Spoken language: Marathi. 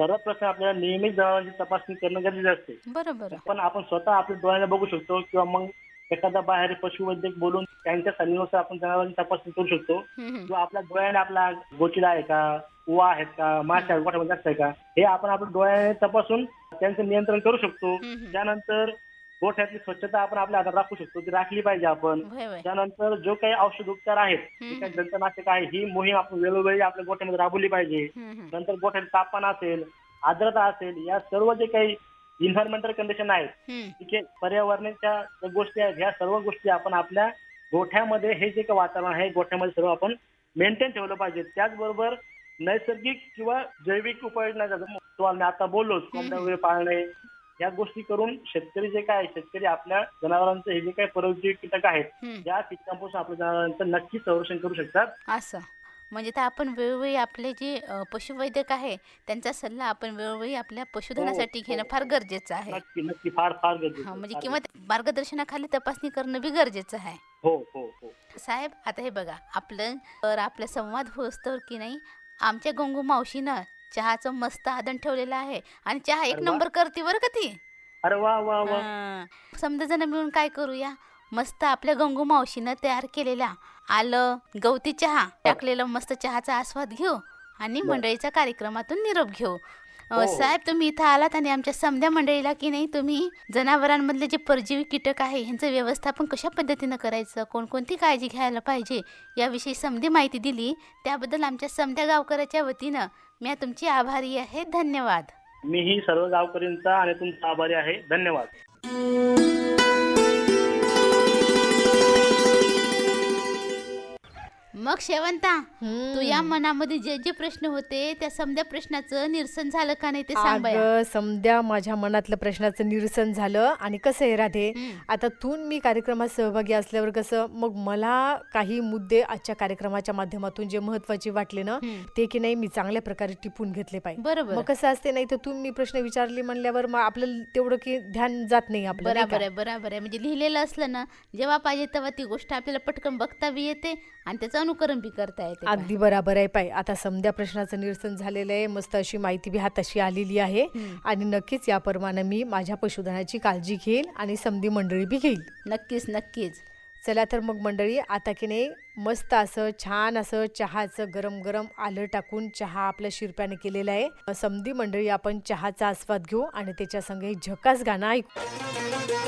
सर्वात प्रथम आपल्याला नेहमीच जनावरांची तपासणी करणं गरजेचं असते. बरोबर. पण आपण स्वतः आपल्या डोळ्याने बघू शकतो किंवा मग एखादा बाहेर पशुवैद्यक बोलून त्यांच्या सल्ल्यानुसार आपण जनावरांची तपासणी करू शकतो. हं, हं. किंवा आपल्या डोळ्याने आपला गोचीला आहे का, उवा आहेत का, माशा गोठ्यामध्ये जास्त आहे का, हे आपण आपल्या डोळ्याने तपासून त्यांचं नियंत्रण करू शकतो. हं, हं. त्यानंतर गोठ्यातली स्वच्छता आपण आपल्या हातात राखू शकतो, ती राखली पाहिजे आपण. होय, होय. त्यानंतर जो काही औषध उपचार आहेत, जे हं, काही हं. जंतनाशक आहे, ही मोहीम आपण वेळोवेळी आपल्या गोठ्यामध्ये राबवली पाहिजे. हं, हं. नंतर गोठ्यात तापमान असेल, आर्द्रता असेल, या सर्व जे काही इन्व्हायरमेंटल कंडिशन आहेत, हं. ठीक आहे, पर्यावरणाच्या ज्या गोष्टी आहेत, ह्या सर्व गोष्टी आपण आपल्या गोठ्यामध्ये हे जे काही वातावरण आहे गोठ्यामध्ये सर्व आपण मेंटेन ठेवलं पाहिजे. त्याचबरोबर नैसर्गिक किंवा जैविक उपाययोजना तुम्हाला मी आता बोललोच, कोंबड्या वगैरे पाळणे, या गोष्टी करून शेतकरी जे काय शेतकरी आपल्या जनावरांचं हे जे काही परजीवी कीटक आहेत, हं. या कीटकांपासून आपल्या जनावरांचं नक्कीच संरक्षण करू शकतात. असं. म्हणजे तर आपण वेळोवेळी आपले जे पशुवैद्यक आहे, त्यांचा सल्ला आपण वेळोवेळी आपल्या हो, पशुधनासाठी हो, घेणं फार हो. गरजेचं आहे. नक्की, नक्की. फार, फार गरजेचं हां, आहे. म्हणजे फार किंवा गरजेचं आहे. मार्गदर्शनाखाली तपासणी करणं बी गरजेचं आहे. हो, हो, हो. साहेब, आता हे बघा, आपला संवाद होस्तोवर की नाही, आमच्या गंगू मावशीनं चहाचं मस्त आदन ठेवलेलं आहे आणि चहा एक अरे वाह! नंबर करते बरं का ती. अरे वाह, वाह, वाह! हां. समजा जण मिळून काय करूया, मस्त आपल्या गंगू मावशीनं तयार केलेल्या आलं, गवती चहा बरं, टाकलेला मस्त चहाचा आस्वाद घेऊ आणि बरं. मंडळीच्या कार्यक्रमातून निरोप घेऊ. हो, हो. साहेब, तुम्ही इथं आलात आणि आमच्या समध्या मंडळीला की नाही तुम्ही जनावरांमधले जे परजीवी कीटक आहे ह्यांचं व्यवस्थापन कशा पद्धतीनं करायचं, कोणकोणती काळजी घ्यायला पाहिजे याविषयी समधी माहिती दिली. त्याबद्दल आमच्या समध्या गावकऱ्याच्या वतीनं मी तुमची आभारी आहे. धन्यवाद. मीही सर्व गावकऱ्यांचा आणि तुमचा आभारी आहे. धन्यवाद. मग शेवंता, तू या हम्म. मनामध्ये जे जे प्रश्न होते त्या समध्या प्रश्नाचं निरसन झालं का नाही ते सांग बाया. अगं समद्या माझ्या मनातलं प्रश्नाचं निरसन झालं. आणि कसं आहे राधे, हं. आता तू मी कार्यक्रमात सहभागी असल्यावर कसं मग मला काही मुद्दे आजच्या कार्यक्रमाच्या माध्यमातून जे महत्वाचे वाटले ना, हं. ते की नाही मी चांगल्या प्रकारे टिपून घेतले पाहिजे. बरोबर. मग कसं असते, नाही तर तू मी प्रश्न विचारले म्हणल्यावर मग आपलं तेवढं की ध्यान जात नाही आपलं, नाही बराबर का? आहे, बराबर आहे. म्हणजे लिहिलेलं असलं ना, जेव्हा पाहिजे तेव्हा ती गोष्ट आपल्याला पटकन बघता बी येते आणि त्याचं अनुकरण बी करता येते. अगदी बराबर आहे. पाय आता समद्या प्रश्नाचं निरसन झालेलं आहे, मस्त अशी माहिती बी हाताशी आलेली आहे. हं. आणि नक्कीच याप्रमाणे मी माझ्या पशुधनाची काळजी घेईल आणि समधी मंडळी बी घेईल. नक्कीच, नक्कीच. चला तर मग मंडळी, आता की नाही मस्त असं छान असं चहाचं गरम गरम आलं टाकून चहा आपल्या शिरप्याने केलेला आहे. समधी मंडळी आपण चहाचा आस्वाद घेऊ आणि त्याच्या संग एक झकास गाणं ऐकू.